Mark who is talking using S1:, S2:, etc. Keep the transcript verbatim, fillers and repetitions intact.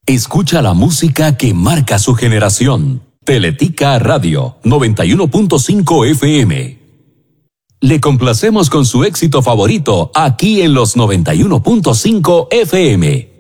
S1: Escucha la música que marca su generación. Teletica Radio noventa y uno punto cinco F M. Le complacemos con su éxito favorito aquí en los noventa y uno punto cinco F M.